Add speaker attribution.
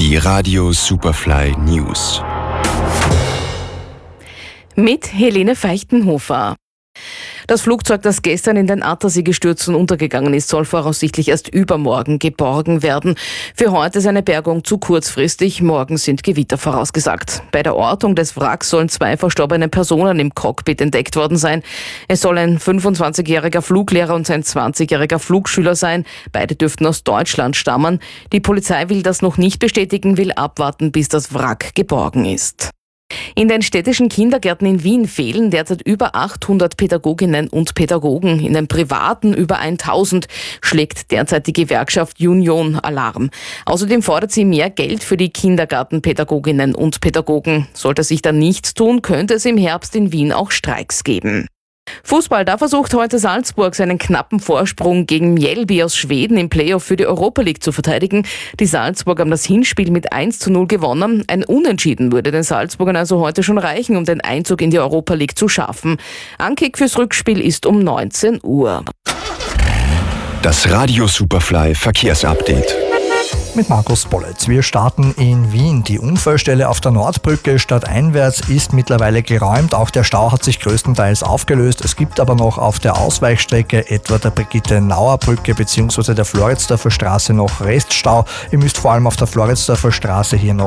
Speaker 1: Die Radio Superfly News.
Speaker 2: Mit Helene Feichtenhofer. Das Flugzeug, das gestern in den Attersee gestürzt und untergegangen ist, soll voraussichtlich erst übermorgen geborgen werden. Für heute ist eine Bergung zu kurzfristig. Morgen sind Gewitter vorausgesagt. Bei der Ortung des Wracks sollen 2 verstorbene Personen im Cockpit entdeckt worden sein. Es soll ein 25-jähriger Fluglehrer und ein 20-jähriger Flugschüler sein. Beide dürften aus Deutschland stammen. Die Polizei will das noch nicht bestätigen, will abwarten, bis das Wrack geborgen ist. In den städtischen Kindergärten in Wien fehlen derzeit über 800 Pädagoginnen und Pädagogen. In den privaten über 1000 schlägt derzeit die Gewerkschaft Union Alarm. Außerdem fordert sie mehr Geld für die Kindergartenpädagoginnen und Pädagogen. Sollte sich da nichts tun, könnte es im Herbst in Wien auch Streiks geben. Fußball, da versucht heute Salzburg seinen knappen Vorsprung gegen Mjällby aus Schweden im Playoff für die Europa League zu verteidigen. Die Salzburg haben das Hinspiel mit 1:0 gewonnen. Ein Unentschieden würde den Salzburgern also heute schon reichen, um den Einzug in die Europa League zu schaffen. Ankick fürs Rückspiel ist um 19 Uhr.
Speaker 1: Das Radio Superfly Verkehrsupdate.
Speaker 3: Mit Markus Bollitz. Wir starten in Wien. Die Unfallstelle auf der Nordbrücke stadteinwärts ist mittlerweile geräumt. Auch der Stau hat sich größtenteils aufgelöst. Es gibt aber noch auf der Ausweichstrecke etwa der Brigitte-Nauer-Brücke bzw. der Floridsdorfer Straße noch Reststau. Ihr müsst vor allem auf der Floridsdorfer Straße hier noch